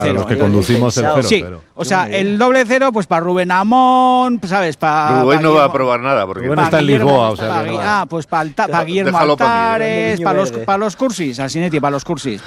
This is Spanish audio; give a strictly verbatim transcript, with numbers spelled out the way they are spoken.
Para los que conducimos el cero. Sí, o sea, el doble cero, pues para Rubén Amón, ¿sabes? Para Rubén pa no va a probar nada. Porque Rubén está en Lisboa, o sea. Pa, que no. ah, pues para pa Guillermo Déjalo pa' mí, Altares, ¿eh? para los, pa los cursis, al Sinetti, para los cursis.